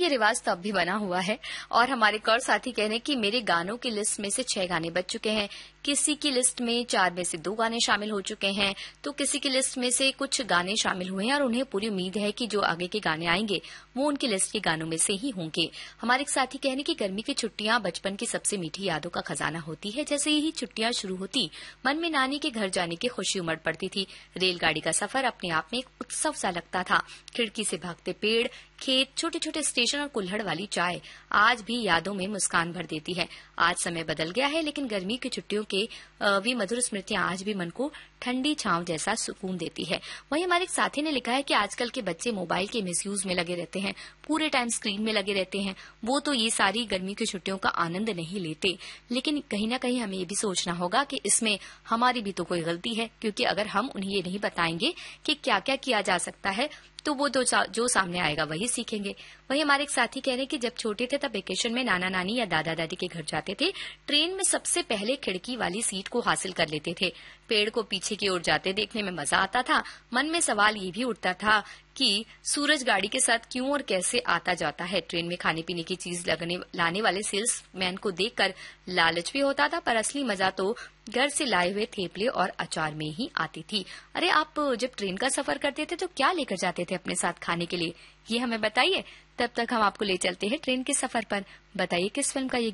रिवाज तो अब भी बना हुआ है और हमारे एक और साथी कह रहे हैं कि मेरे गानों की लिस्ट में से 6 गाने बच चुके हैं, किसी की लिस्ट में 4 में से 2 गाने शामिल हो चुके हैं, तो किसी की लिस्ट में से कुछ गाने शामिल हुए हैं और उन्हें पूरी उम्मीद है कि जो आगे के गाने आएंगे वो उनकी लिस्ट के गानों में से ही होंगे। हमारे एक साथी कह रहे हैं कि गर्मी की छुट्टियां बचपन की सबसे मीठी यादों का खजाना होती है। जैसे ही छुट्टियां शुरू होती, मन में नानी के घर जाने की खुशी उमड़ पड़ती थी। रेलगाड़ी का सफर अपने आप में एक उत्सव सा लगता था। खिड़की से भागते पेड़, खेत, छोटे छोटे स्टेशन और कुल्हड़ वाली चाय आज भी यादों में मुस्कान भर देती है। आज समय बदल गया है, लेकिन गर्मी की छुट्टियों के भी मधुर स्मृतियां आज भी मन को ठंडी छांव जैसा सुकून देती है। वहीं हमारे एक साथी ने लिखा है कि आजकल के बच्चे मोबाइल के मिसयूज में लगे रहते हैं, पूरे टाइम स्क्रीन में लगे रहते हैं। वो तो ये सारी गर्मी की छुट्टियों का आनंद नहीं लेते, लेकिन कहीं ना कहीं हमें ये भी सोचना होगा कि इसमें हमारी भी तो कोई गलती है, क्योंकि अगर हम उन्हें ये नहीं बताएंगे कि क्या क्या किया जा सकता है तो वो जो सामने आएगा वही सीखेंगे। वही हमारे एक साथी कह रहे हैं कि जब छोटे थे तब वेकेशन में नाना नानी या दादा दादी के घर जाते थे, ट्रेन में सबसे पहले खिड़की वाली सीट को हासिल कर लेते थे। पेड़ को पीछे की ओर जाते देखने में मजा आता था। मन में सवाल ये भी उठता था कि सूरज गाड़ी के साथ क्यों और कैसे आता जाता है। ट्रेन में खाने पीने की चीज लाने वाले सेल्समैन को देखकर लालच भी होता था, पर असली मजा तो घर से लाए हुए थेपले और अचार में ही आती थी। अरे, आप जब ट्रेन का सफर करते थे तो क्या लेकर जाते थे अपने साथ खाने के लिए, ये हमें बताइए। तब तक हम आपको ले चलते हैं ट्रेन के सफर पर। बताइए किस फिल्म का ये